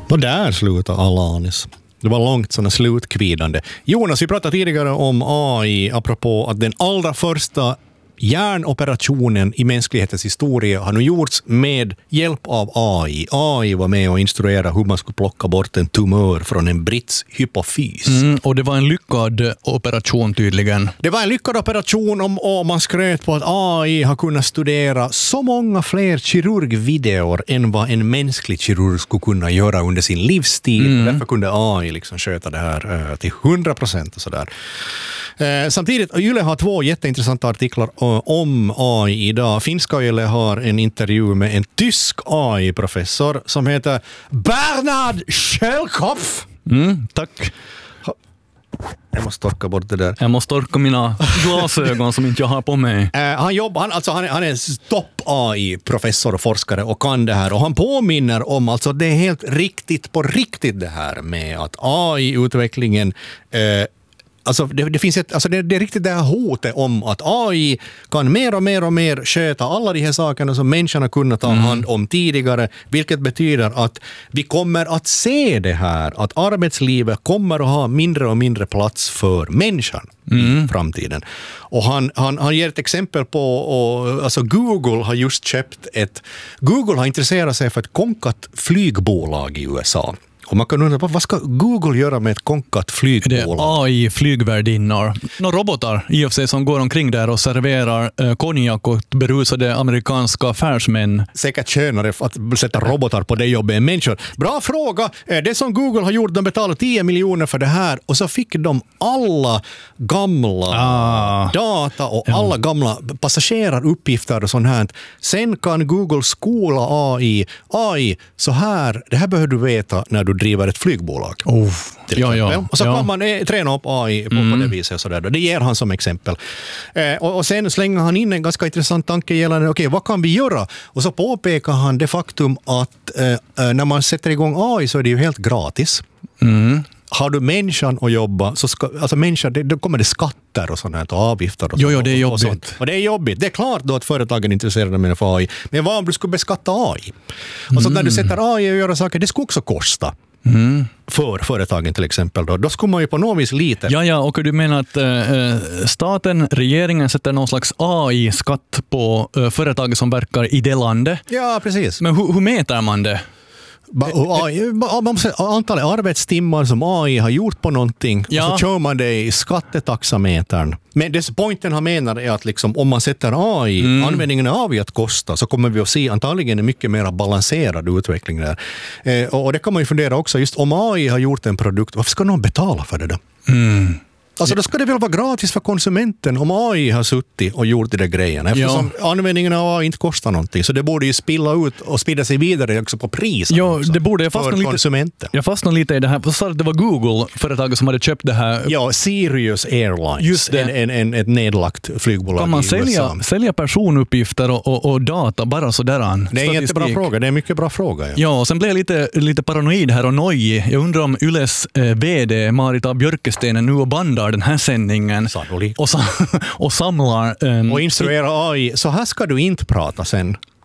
Och där slutar Alanis. Det var långt sådana slutkvidande. Jonas, vi pratade tidigare om AI apropå att den allra första hjärnoperationen i mänsklighetens historia har nu gjorts med hjälp av AI. AI var med och instruerade hur man skulle plocka bort en tumör från en britts hypofys. Och det var en lyckad operation tydligen. Det var en lyckad operation och man skröt på att AI har kunnat studera så många fler kirurgvideor än vad en mänsklig kirurg skulle kunna göra under sin livstid. Därför kunde AI liksom sköta det här till 100% och sådär. Samtidigt, Yle har 2 jätteintressanta artiklar om AI idag. Finska Yle har en intervju med en tysk AI-professor som heter Bernhard Schellkopf. Tack. Jag måste torka bort det där. Jag måste torka mina glasögon som inte jag har på mig. Han är topp AI-professor och forskare och kan det här. Och han påminner om, alltså det är helt riktigt på riktigt det här med att AI-utvecklingen alltså det finns det är riktigt det här hotet om att AI kan mer och mer sköta alla de här sakerna som människorna kunnat ta hand om tidigare, vilket betyder att vi kommer att se det här, att arbetslivet kommer att ha mindre och mindre plats för människan i framtiden. Och han ger ett exempel på, alltså Google har just köpt Google har intresserat sig för ett konkat flygbolag i USA. Och man kan undra, vad ska Google göra med ett konkat flygbolag? Det är AI-flygvärdinnor. Några robotar i och för sig som går omkring där och serverar konjak och berusade amerikanska affärsmän. Säkert tjänare att sätta robotar på det jobbet än människor. Bra fråga. Det som Google har gjort, de betalar 10 miljoner för det här och så fick de alla gamla data och alla gamla passageraruppgifter och sånt här. Sen kan Google skola AI så här, det här behöver du veta när du driver ett flygbolag. Och så kan man träna upp AI på det viset och sådär. Det ger han som exempel. Och sen slänger han in en ganska intressant tanke gällande, vad kan vi göra? Och så påpekar han det faktum att när man sätter igång AI så är det ju helt gratis. Har du människan att jobba så då kommer det skatter och sånt här och avgifter och det är jobbigt. Och det är jobbigt. Det är klart då att företagen är intresserade med AI. Men vad om du skulle beskatta AI? Och så när du sätter AI och gör saker, det skulle också kosta. För företagen till exempel. Då skulle man ju på något vis lite... Ja, och du menar att staten, regeringen sätter någon slags AI-skatt på företag som verkar i det landet? Ja, precis. Men hur mäter man det? Antalet arbetstimmar som AI har gjort på någonting och så kör man det i skattetaxametern. Men det poängen han menar är att liksom, om man sätter AI, användningen av AI att kosta, så kommer vi att se antagligen en mycket mer balanserad utveckling där. Och det kan man ju fundera också, just om AI har gjort en produkt, varför ska någon betala för det då? Alltså då ska det väl vara gratis för konsumenten om AI har suttit och gjort de där grejerna. Eftersom användningen av AI inte kostar någonting. Så det borde ju spilla ut och sprida sig vidare också på pris. Ja, det borde jag för konsumenten. Jag fastnade lite i det här. Vad sa du, det var Google-företaget som hade köpt det här? Ja, Sirius Airlines. Just det. Ett nedlagt flygbolag. Kan man sälja personuppgifter och data bara sådär? Det är en jättebra fråga. Det är en mycket bra fråga. Ja, och sen blev jag lite paranoid här och nojig. Jag undrar om Yles vd Marita Björkestenen nu och bandar den här sändningen och samlar och instruerar AI, så här ska du inte prata sen.